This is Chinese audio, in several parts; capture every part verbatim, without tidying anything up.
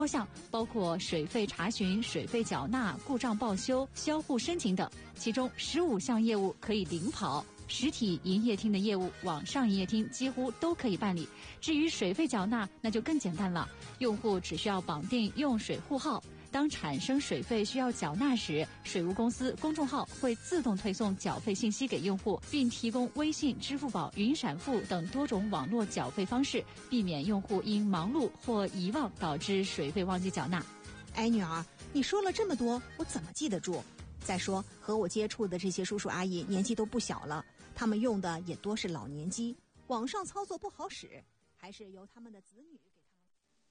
项，包括水费查询、水费缴纳、故障报修、销户申请等，其中十五项业务可以零跑。实体营业厅的业务，网上营业厅几乎都可以办理。至于水费缴纳，那就更简单了，用户只需要绑定用水户号。当产生水费需要缴纳时，水务公司公众号会自动推送缴费信息给用户，并提供微信、支付宝、云闪付等多种网络缴费方式，避免用户因忙碌或遗忘导致水费忘记缴纳。 哎，女儿，你说了这么多，我怎么记得住？再说，和我接触的这些叔叔阿姨年纪都不小了，他们用的也多是老年机，网上操作不好使，还是由他们的子女给他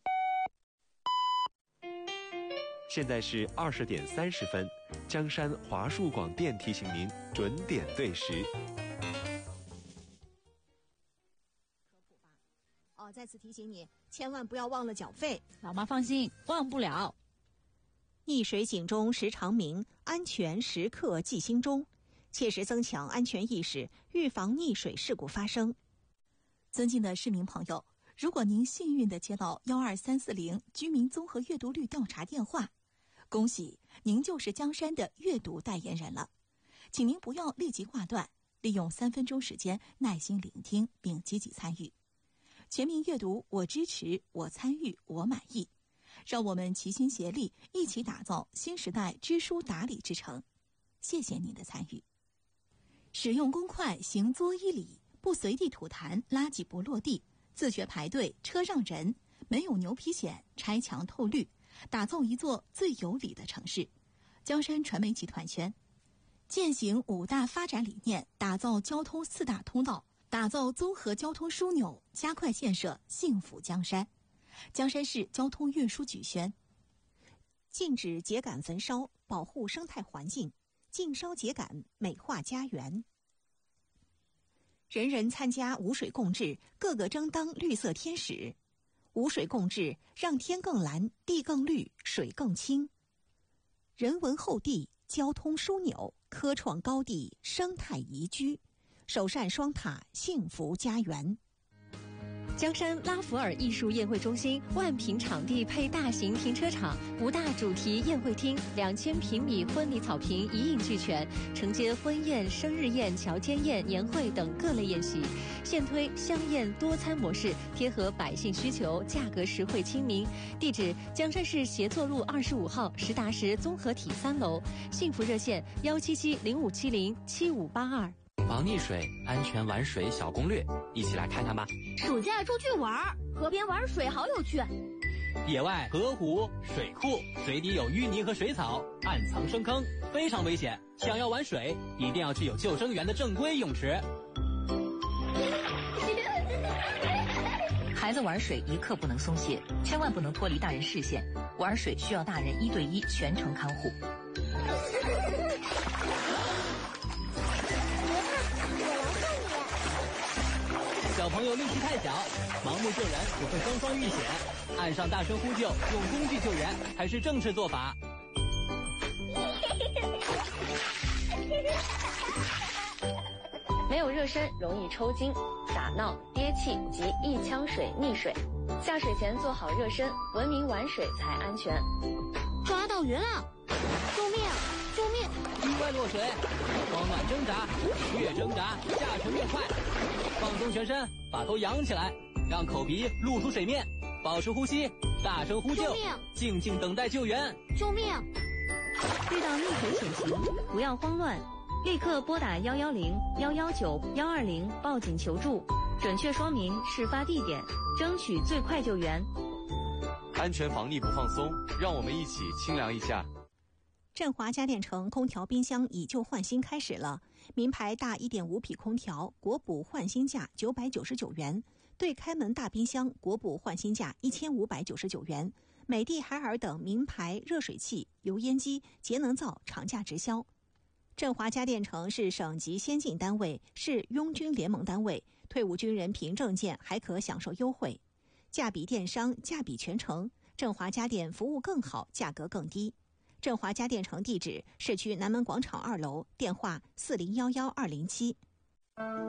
们。现在是二十点三十分，江山华数广电提醒您准点对时。 科普吧。哦，再次提醒你，千万不要忘了缴费。 老妈放心，忘不了。 溺水警钟时常鸣，安全时刻记心中，切实增强安全意识，预防溺水事故发生。 尊敬的市民朋友，如果您幸运地接到幺二三四零居民综合阅读率调查电话，恭喜您就是江山的阅读代言人了。请您不要立即挂断，利用三分钟时间耐心聆听并积极参与。全民阅读，我支持，我参与，我满意。让我们齐心协力，一起打造新时代知书达理之城。谢谢您的参与。使用公筷行作一礼，不随地吐痰，垃圾不落地，自觉排队，车让人，没有牛皮癣，拆墙透绿，打造一座最有礼的城市。江山传媒集团圈践行五大发展理念，打造交通四大通道，打造综合交通枢纽，加快建设幸福江山。江山市交通运输局宣： 禁止秸秆焚烧，保护生态环境，禁烧秸秆，美化家园。人人参加无水共治，个个争当绿色天使。无水共治，让天更蓝，地更绿，水更清。人文厚地，交通枢纽，科创高地，生态宜居，首善双塔，幸福家园。 江山拉弗尔艺术宴会中心万平场地配大型停车场，五大主题宴会厅，两千平米婚礼草坪一应俱全，承接婚宴、生日宴、乔迁宴、年会等各类宴席。现推香宴多餐模式，贴合百姓需求，价格实惠亲民。地址：江山市协作路二十五号实达实综合体三楼。幸福热线：幺七七零五七零七五八二。 防溺水，安全玩水小攻略，一起来看看吧。 暑假出去玩，河边玩水好有趣。 野外河湖、水库，水底有淤泥和水草，暗藏深坑，非常危险。想要玩水，一定要去有救生员的正规泳池。 孩子玩水一刻不能松懈，千万不能脱离大人视线。玩水需要大人一对一全程看护。 小朋友力气太小，盲目救人只会双双遇险。岸上大声呼救，用工具救援才是正确做法。 没有热身容易抽筋、打闹、憋气及一腔水溺水。下水前做好热身，文明玩水才安全。 抓到鱼了！救命！救命！ 意外落水，慌乱挣扎，越挣扎下沉越快。放松全身，把头扬起来，让口鼻露出水面，保持呼吸，大声呼救， 救命！ 静静等待救援。 救命！ 遇到溺水险情，不要慌乱，立刻拨打幺幺零、幺幺九、幺二零报警求助，准确说明事发地点，争取最快救援。 安全防溺不放松，让我们一起清凉一下。 振华家电城空调冰箱以旧换新开始了，名牌大 一点五 匹空调国补换新价九百九十九元，对开门大冰箱国补换新价一千五百九十九元，美的海尔等名牌热水器、油烟机、节能灶厂价直销。振华家电城是省级先进单位，是拥军联盟单位，退伍军人凭证件还可享受优惠，价比电商，价比全城。振华家电服务更好，价格更低。振华家电城地址：市区南门广场二楼，电话四零幺幺二零七。